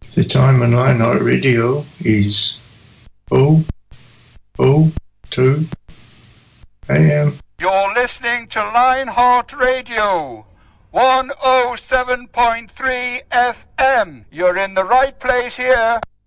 The time on Lionheart Radio is 0:02 a.m. You're listening to Lionheart Radio, 107.3 FM. You're in the right place here.